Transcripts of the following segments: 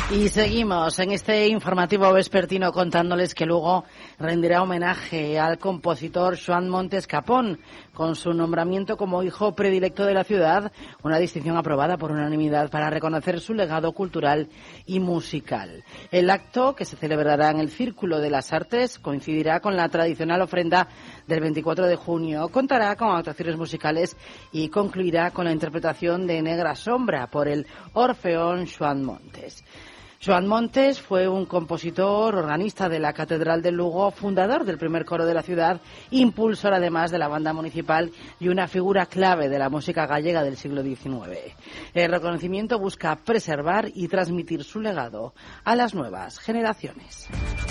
Y seguimos en este informativo vespertino contándoles que Lugo rendirá homenaje al compositor Joan Montes Capón con su nombramiento como hijo predilecto de la ciudad, una distinción aprobada por unanimidad para reconocer su legado cultural y musical. El acto, que se celebrará en el Círculo de las Artes, coincidirá con la tradicional ofrenda del 24 de junio, contará con actuaciones musicales y concluirá con la interpretación de Negra Sombra por el Orfeón Joan Montes. Joan Montes fue un compositor, organista de la Catedral de Lugo, fundador del primer coro de la ciudad, impulsor además de la banda municipal y una figura clave de la música gallega del siglo XIX. El reconocimiento busca preservar y transmitir su legado a las nuevas generaciones.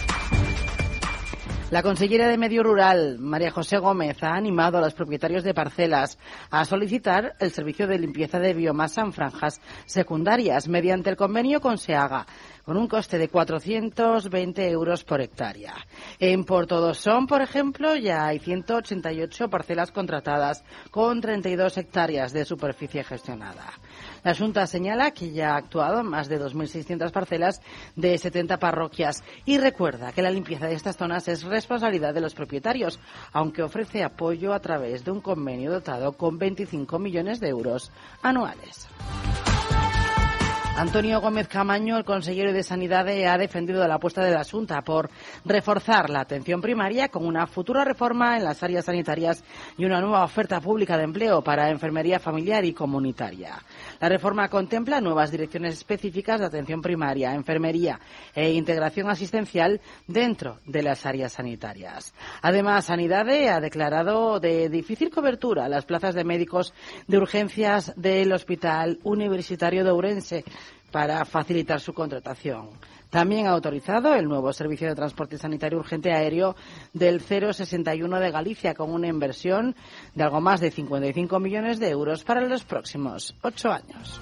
La consellera de Medio Rural, María José Gómez, ha animado a los propietarios de parcelas a solicitar el servicio de limpieza de biomasa en franjas secundarias mediante el convenio con SEAGA, con un coste de 420 euros por hectárea. En Portodosón, por ejemplo, ya hay 188 parcelas contratadas con 32 hectáreas de superficie gestionada. La Junta señala que ya ha actuado en más de 2.600 parcelas de 70 parroquias y recuerda que la limpieza de estas zonas es responsabilidad de los propietarios, aunque ofrece apoyo a través de un convenio dotado con 25 millones de euros anuales. Antonio Gómez Camaño, el consejero de Sanidad, ha defendido la apuesta de la Xunta por reforzar la atención primaria con una futura reforma en las áreas sanitarias y una nueva oferta pública de empleo para enfermería familiar y comunitaria. La reforma contempla nuevas direcciones específicas de atención primaria, enfermería e integración asistencial dentro de las áreas sanitarias. Además, Sanidad ha declarado de difícil cobertura las plazas de médicos de urgencias del Hospital Universitario de Ourense para facilitar su contratación. También ha autorizado el nuevo servicio de transporte sanitario urgente aéreo del 061 de Galicia con una inversión de algo más de 55 millones de euros para los próximos 8 años.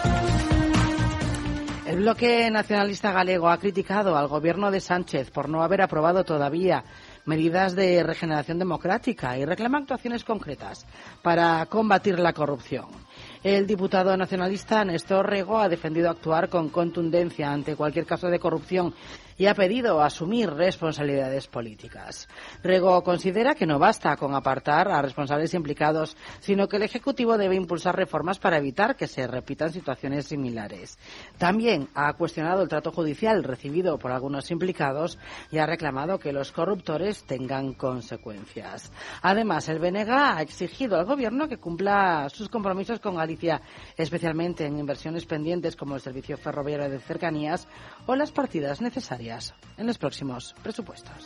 El bloque nacionalista galego ha criticado al gobierno de Sánchez por no haber aprobado todavía medidas de regeneración democrática y reclama actuaciones concretas para combatir la corrupción. El diputado nacionalista Néstor Rego ha defendido actuar con contundencia ante cualquier caso de corrupción y ha pedido asumir responsabilidades políticas. Rego considera que no basta con apartar a responsables implicados, sino que el Ejecutivo debe impulsar reformas para evitar que se repitan situaciones similares. También ha cuestionado el trato judicial recibido por algunos implicados y ha reclamado que los corruptores tengan consecuencias. Además, el BNG ha exigido al Gobierno que cumpla sus compromisos con Galicia, especialmente en inversiones pendientes como el servicio ferroviario de cercanías o las partidas necesarias en los próximos presupuestos.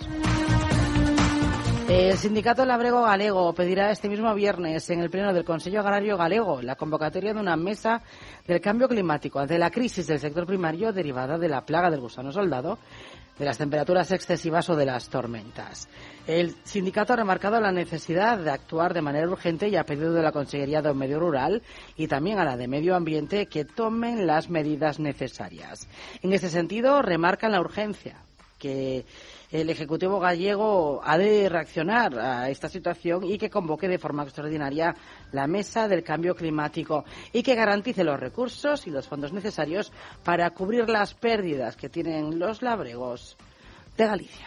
El sindicato Labrego Galego pedirá este mismo viernes en el Pleno del Consejo Agrario Galego la convocatoria de una mesa del cambio climático ante la crisis del sector primario derivada de la plaga del gusano soldado, de las temperaturas excesivas o de las tormentas. El sindicato ha remarcado la necesidad de actuar de manera urgente y ha pedido de la Consellería de Medio Rural y también a la de Medio Ambiente que tomen las medidas necesarias. En este sentido, remarcan la urgencia que el Ejecutivo gallego ha de reaccionar a esta situación y que convoque de forma extraordinaria la Mesa del Cambio Climático y que garantice los recursos y los fondos necesarios para cubrir las pérdidas que tienen los labregos de Galicia.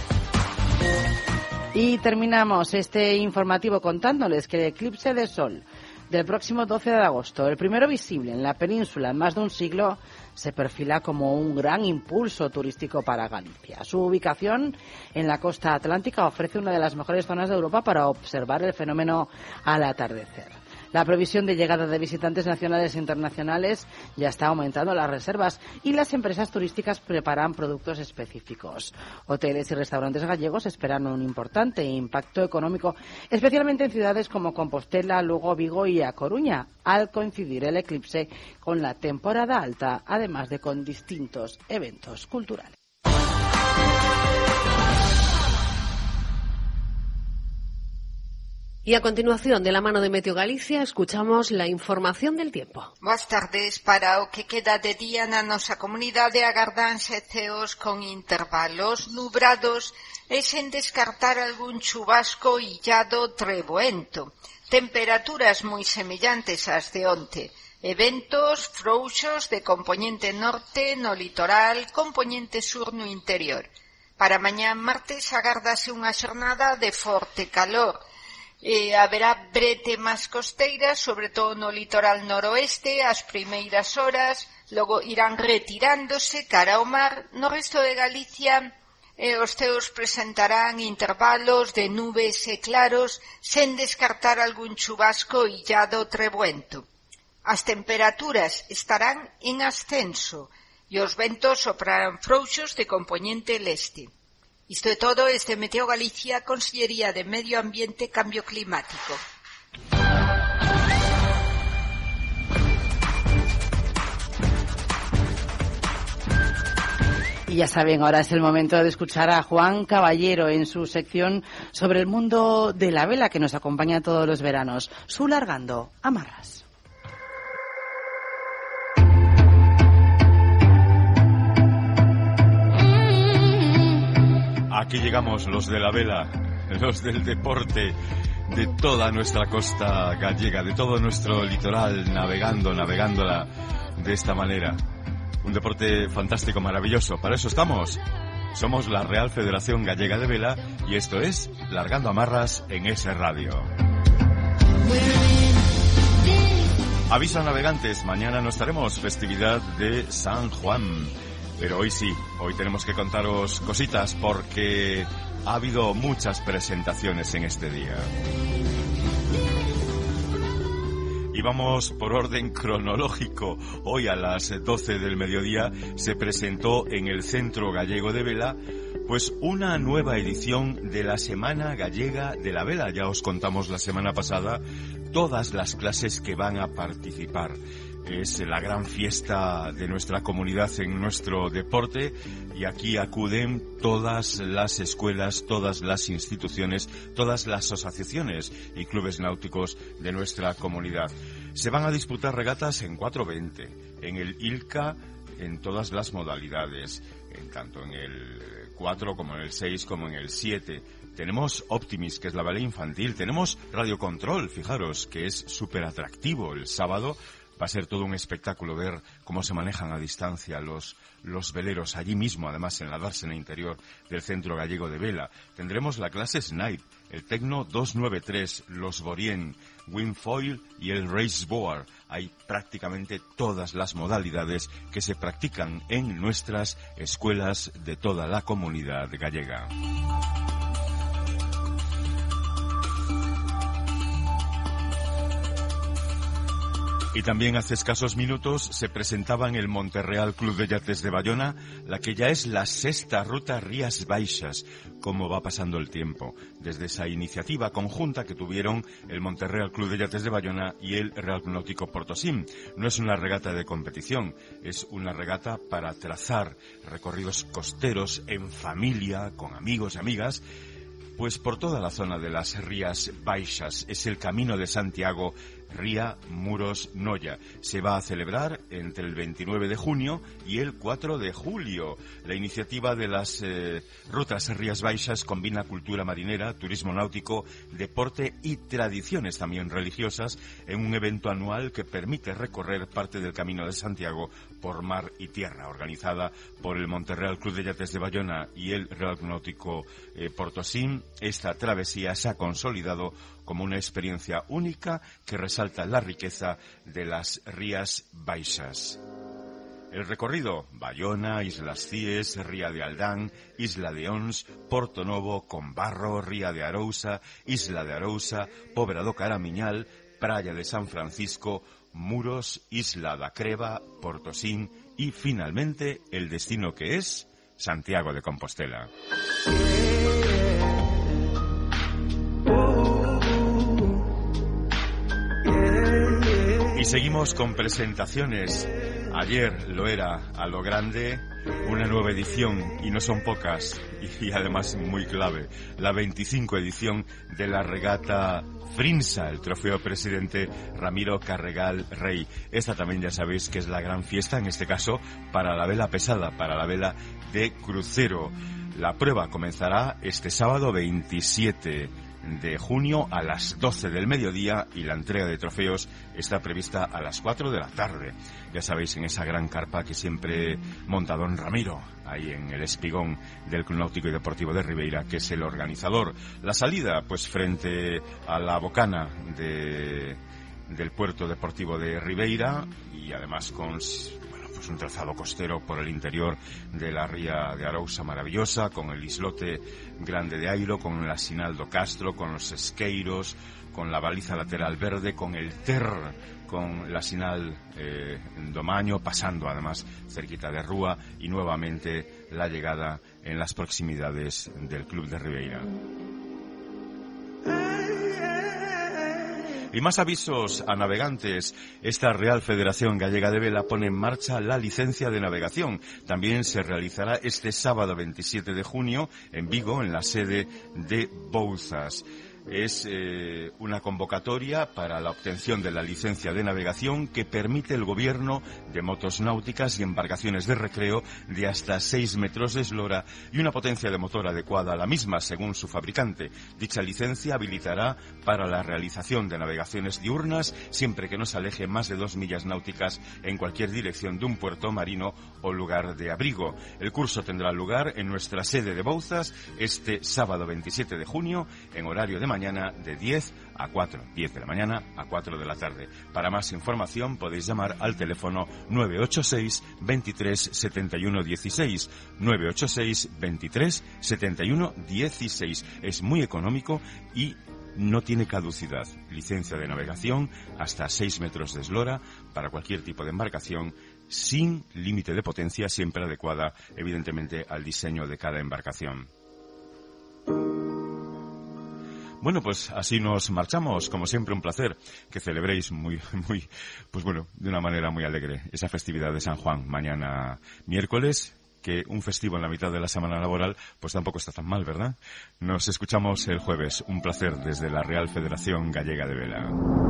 Y terminamos este informativo contándoles que el eclipse de sol del próximo 12 de agosto, el primero visible en la península en más de un siglo, se perfila como un gran impulso turístico para Galicia. Su ubicación en la costa atlántica ofrece una de las mejores zonas de Europa para observar el fenómeno al atardecer. La previsión de llegada de visitantes nacionales e internacionales ya está aumentando las reservas y las empresas turísticas preparan productos específicos. Hoteles y restaurantes gallegos esperan un importante impacto económico, especialmente en ciudades como Compostela, Lugo, Vigo y A Coruña, al coincidir el eclipse con la temporada alta, además de con distintos eventos culturales. Y a continuación, de la mano de Meteo Galicia, escuchamos la información del tiempo. Boas tardes. Para o que queda de día na nosa comunidade agardanse ceos con intervalos nubrados e sen descartar algún chubasco illado treboento. Temperaturas moi semellantes ás de onte. Eventos frouxos de compoñente norte no litoral, compoñente sur no interior. Para mañá martes agárdase unha xornada de forte calor. Haberá bretemas costeiras, sobre todo no litoral noroeste, as primeiras horas, logo irán retirándose cara ao mar. No resto de Galicia, os ceos presentarán intervalos de nubes e claros, sen descartar algún chubasco illado trebuento. As temperaturas estarán en ascenso e os ventos soprarán frouxos de compoñente leste. Isto é todo este Meteo Galicia, Consellería de Medio Ambiente e Cambio Climático. Y ya saben, ahora es el momento de escuchar a Juan Caballero en su sección sobre el mundo de la vela que nos acompaña todos los veranos. Su Largando Amarras. Aquí llegamos los de la vela, los del deporte, de toda nuestra costa gallega, de todo nuestro litoral, navegándola de esta manera. Un deporte fantástico, maravilloso. Para eso estamos. Somos la Real Federación Gallega de Vela y esto es Largando Amarras en S Radio. Aviso a navegantes, mañana no estaremos, festividad de San Juan. Pero hoy sí, hoy tenemos que contaros cositas porque ha habido muchas presentaciones en este día. Y vamos por orden cronológico. Hoy a las 12 del mediodía se presentó en el Centro Gallego de Vela pues una nueva edición de la Semana Gallega de la Vela. Ya os contamos la semana pasada todas las clases que van a participar. Es la gran fiesta de nuestra comunidad en nuestro deporte y aquí acuden todas las escuelas, todas las instituciones, todas las asociaciones y clubes náuticos de nuestra comunidad. Se van a disputar regatas en 420, en el ILCA, en todas las modalidades, tanto en el 4 como en el 6 como en el 7. Tenemos Optimis, que es la vela infantil. Tenemos Radio Control, fijaros, que es súper atractivo el sábado. Va a ser todo un espectáculo ver cómo se manejan a distancia los veleros allí mismo, además en la dársena interior del Centro Gallego de Vela. Tendremos la clase Snipe, el Tecno 293, los Borien, Windfoil y el Raceboard. Hay prácticamente todas las modalidades que se practican en nuestras escuelas de toda la comunidad gallega. Y también hace escasos minutos se presentaba en el Monterreal Club de Yates de Bayona la que ya es la sexta ruta Rías Baixas. Cómo va pasando el tiempo desde esa iniciativa conjunta que tuvieron el Monterreal Club de Yates de Bayona y el Real Club Náutico Portosín. No es una regata de competición, es una regata para trazar recorridos costeros en familia, con amigos y amigas, pues por toda la zona de las Rías Baixas. Es el Camino de Santiago, Ría, Muros, Noia. Se va a celebrar entre el 29 de junio y el 4 de julio. La iniciativa de las rutas Rías Baixas combina cultura marinera, turismo náutico, deporte y tradiciones también religiosas en un evento anual que permite recorrer parte del Camino de Santiago por mar y tierra, organizada por el Monterreal Club de Yates de Bayona y el Real Club Náutico Portosín. Esta travesía se ha consolidado como una experiencia única que resalta la riqueza de las Rías Baixas. El recorrido: Bayona, Islas Cíes, Ría de Aldán, Isla de Ons, Porto Novo, Combarro, Ría de Arousa, Isla de Arousa, Póbera do Caramiñal, Praia de San Francisco, Muros, Isla da Creva, Portosín y finalmente el destino que es Santiago de Compostela. Y seguimos con presentaciones. Ayer lo era a lo grande, una nueva edición, y no son pocas, y además muy clave, la 25 edición de la regata Frinsa, el trofeo presidente Ramiro Carregal Rey. Esta también ya sabéis que es la gran fiesta, en este caso para la vela pesada, para la vela de crucero. La prueba comenzará este sábado 27 de junio a las 12 del mediodía y la entrega de trofeos está prevista a las 4 de la tarde. Ya sabéis, en esa gran carpa que siempre monta don Ramiro, ahí en el espigón del Club Náutico y Deportivo de Ribeira, que es el organizador. La salida, pues frente a la bocana del puerto deportivo de Ribeira, y además con pues un trazado costero por el interior de la ría de Arousa maravillosa, con el islote grande de Airo, con el Asinaldo Castro, con los esqueiros, con la baliza lateral verde, con el Ter, con la Sinal Domaño, pasando además cerquita de Rúa, y nuevamente la llegada en las proximidades del Club de Ribeira. Y más avisos a navegantes. Esta Real Federación Gallega de Vela pone en marcha la licencia de navegación. También se realizará este sábado 27 de junio en Vigo, en la sede de Bouzas. Es una convocatoria para la obtención de la licencia de navegación que permite el gobierno de motos náuticas y embarcaciones de recreo de hasta 6 metros de eslora y una potencia de motor adecuada a la misma según su fabricante. Dicha licencia habilitará para la realización de navegaciones diurnas siempre que no se aleje más de 2 millas náuticas en cualquier dirección de un puerto marino o lugar de abrigo. El curso tendrá lugar en nuestra sede de Bouzas este sábado 27 de junio en horario de mañana de 10 de la mañana a 4 de la tarde. Para más información podéis llamar al teléfono 986 23 71 16, 986 23 71 16. Es muy económico y no tiene caducidad. Licencia de navegación hasta 6 metros de eslora para cualquier tipo de embarcación, sin límite de potencia, siempre adecuada evidentemente al diseño de cada embarcación. Bueno, pues así nos marchamos. Como siempre, un placer que celebréis pues bueno, de una manera muy alegre esa festividad de San Juan mañana miércoles, que un festivo en la mitad de la semana laboral pues tampoco está tan mal, ¿verdad? Nos escuchamos el jueves. Un placer desde la Real Federación Gallega de Vela.